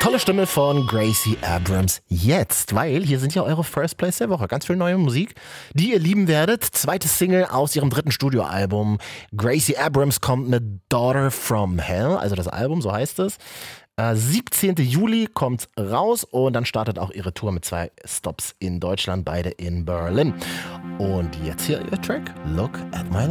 Tolle Stimme von Gracie Abrams jetzt, weil hier sind ja eure First Place der Woche. Ganz viel neue Musik, die ihr lieben werdet. Zweite Single aus ihrem dritten Studioalbum. Gracie Abrams kommt mit Daughter from Hell, also das Album, so heißt es. 17. Juli kommt raus und dann startet auch ihre Tour mit 2 Stops in Deutschland, beide in Berlin. Und jetzt hier ihr Track, Look at My